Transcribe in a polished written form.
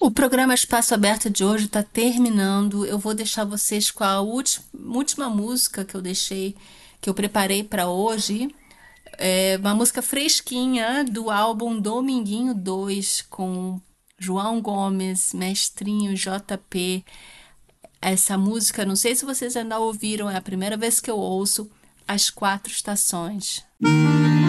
O programa Espaço Aberto de hoje está terminando. Eu vou deixar vocês com a última música que eu deixei, que eu preparei para hoje. É uma música fresquinha do álbum Dominguinho 2 com João Gomes, Mestrinho, JP. Essa música, não sei se vocês ainda ouviram, é a primeira vez que eu ouço, As Quatro Estações.